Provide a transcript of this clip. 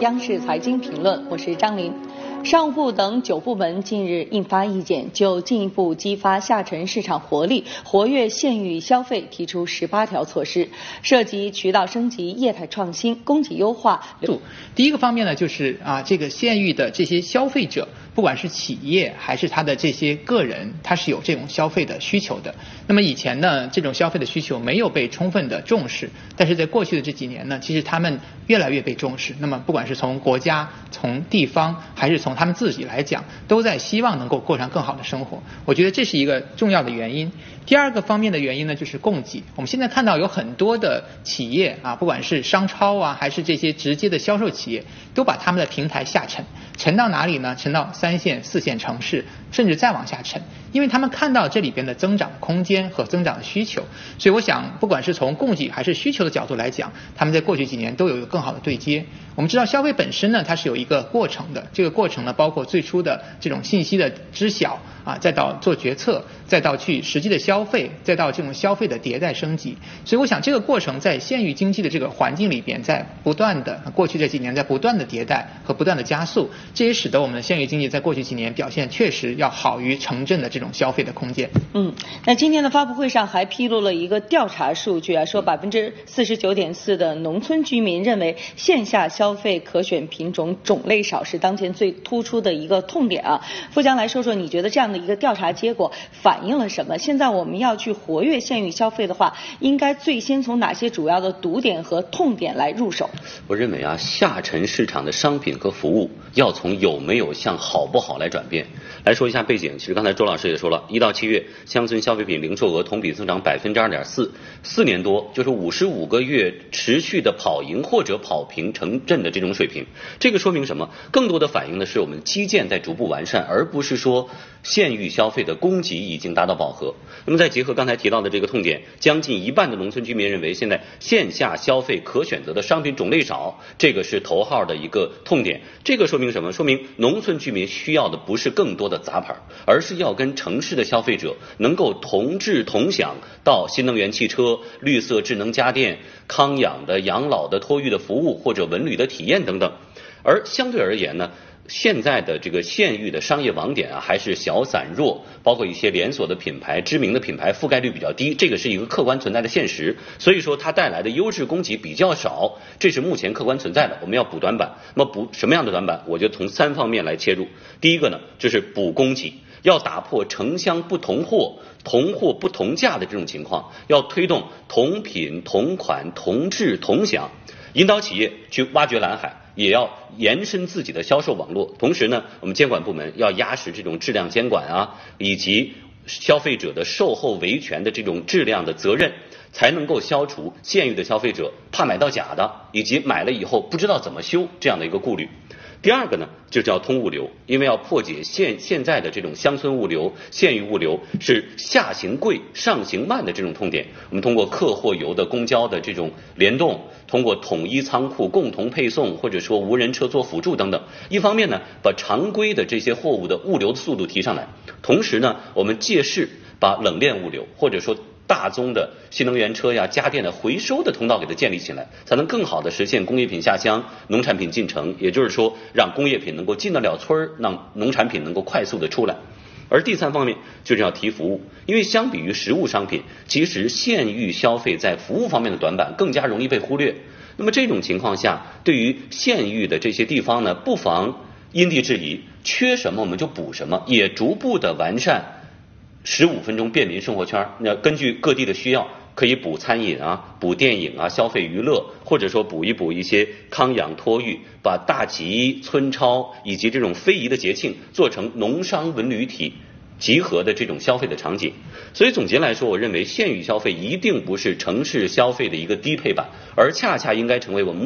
央视财经评论，我是张琳。商务部等9部门近日印发意见，就进一步激发下沉市场活力、活跃县域消费提出18条措施，涉及渠道升级、业态创新、供给优化。 第一个方面呢，就是这个县域的这些消费者，不管是企业还是他的这些个人，他是有这种消费的需求的。那么以前呢，这种消费的需求没有被充分的重视，但是在过去的这几年呢，其实他们越来越被重视。那么不管是从国家、从地方，还是从他们自己来讲，都在希望能够过上更好的生活。我觉得这是一个重要的原因。第二个方面的原因呢，就是供给。我们现在看到有很多的企业不管是商超还是这些直接的销售企业，都把他们的平台下沉，沉到哪里呢？沉到3线、4线城市，甚至再往下沉，因为他们看到这里边的增长空间和增长的需求。所以我想，不管是从供给还是需求的角度来讲，他们在过去几年都有一个更好的对接。我们知道消费本身呢，它是有一个过程的，这个过程呢，包括最初的这种信息的知晓再到做决策，再到去实际的消费，再到这种消费的迭代升级。所以我想这个过程在县域经济的这个环境里边，在不断的过去这几年在不断的迭代和不断的加速，这也使得我们的县域经济在过去几年表现确实要好于城镇的这种消费的空间。 那今天的发布会上还披露了一个调查数据说49.4%的农村居民认为线下消费可选品种种类少是当前最突出的一个痛点富江来说说，你觉得这样的一个调查结果反映了什么？现在我们要去活跃县域消费的话，应该最先从哪些主要的堵点和痛点来入手？ 我认为下沉市场的商品和服务要从有没有向好不好来转变。来说一下背景，其实刚才周老师也说了，1到7月乡村消费品零售额同比增长2.4%，4年多就是55个月持续的跑赢或者跑平城镇的这种水平。这个说明什么？更多的反映的是我们基建在逐步完善，而不是说县域消费的供给已经达到饱和。那么再结合刚才提到的这个痛点，将近1半的农村居民认为现在线下消费可选择的商品种类少，这个是头号的一个痛点。这个说明什么？说明农村居民需要的不是更多的杂牌，而是要跟城市的消费者能够同质同享到新能源汽车、绿色智能家电、康养的养老的托育的服务或者文旅的体验等等。而相对而言呢，现在的这个县域的商业网点还是小散弱，包括一些连锁的品牌、知名的品牌覆盖率比较低，这个是一个客观存在的现实。所以说它带来的优质供给比较少，这是目前客观存在的，我们要补短板。那么补什么样的短板？我就从3方面来切入。第一个呢，就是补供给，要打破城乡不同货、同货不同价的这种情况，要推动同品同款同质同享，引导企业去挖掘蓝海，也要延伸自己的销售网络。同时呢，我们监管部门要压实这种质量监管以及消费者的售后维权的这种质量的责任，才能够消除县域的消费者怕买到假的，以及买了以后不知道怎么修这样的一个顾虑。第二个呢，就叫通物流，因为要破解现在的这种乡村物流、县域物流是下行贵、上行慢的这种痛点。我们通过客货游的公交的这种联动，通过统一仓库共同配送，或者说无人车做辅助等等，一方面呢，把常规的这些货物的物流的速度提上来，同时呢，我们借势把冷链物流或者说大宗的新能源车家电的回收的通道给它建立起来，才能更好的实现工业品下乡、农产品进城，也就是说让工业品能够进得了村，让农产品能够快速的出来。而第3方面就是要提服务，因为相比于实物商品，其实县域消费在服务方面的短板更加容易被忽略。那么这种情况下，对于县域的这些地方呢，不妨因地制宜，缺什么我们就补什么，也逐步的完善15分钟便民生活圈。那根据各地的需要，可以补餐饮补电影消费娱乐，或者说补一些康养托育，把大集、村超以及这种非遗的节庆做成农商文旅体集合的这种消费的场景。所以总结来说，我认为县域消费一定不是城市消费的一个低配版，而恰恰应该成为我们